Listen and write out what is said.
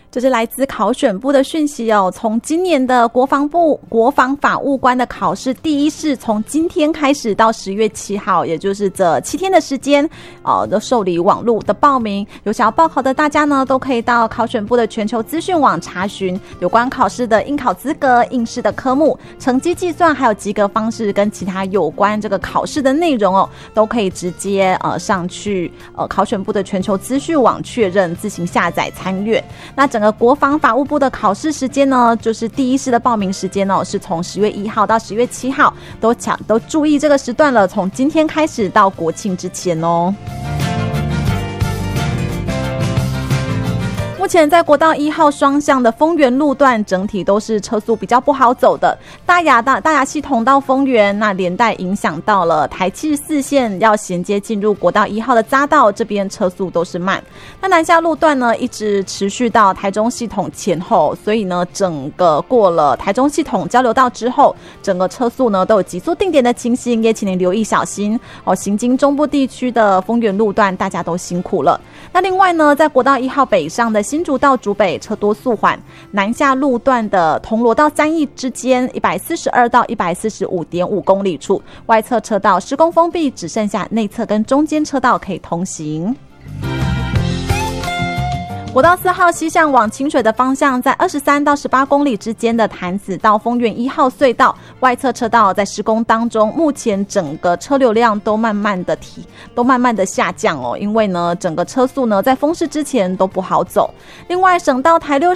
这是来自考选部的讯息哦。从今年的国防法务官的考试第一试，从今天开始到10月7号，也就是这7天的时间，都受理网络的报名。有想要报考的大家呢，都可以到考选部的全球资讯网查询有关考试的应考资格、应试的科目、成绩计算，还有及格方式跟其他有关这个考试的内容哦，都可以直接上去考选部的全球资讯网确认，自行下载参阅。那整个国防法务部的考试时间呢，就是第一试的报名时间哦，是从10月1号到10月7号，都注意这个时段了，从今天开始到国庆之前哦。目前在国道1号双向的丰原路段，整体都是车速比较不好走的。大雅系统到丰原，那连带影响到了台74线要衔接进入国道1号的匝道，这边车速都是慢。那南下路段呢，一直持续到台中系统前后，所以呢，整个过了台中系统交流道之后，整个车速呢都有急速定点的情形，也请您留意小心哦。行经中部地区的丰原路段，大家都辛苦了。那另外呢，在国道1号北上的新竹到竹北车多速缓，南下路段的铜锣到三义之间142到145.5公里处，外侧车道施工封闭，只剩下内侧跟中间车道可以通行。国道4号西向往清水的方向，在23到18公里之间的潭子到丰原1号隧道外侧车道在施工当中，目前整个车流量都慢慢的下降哦，因为呢整个车速呢在封市之前都不好走。另外省道台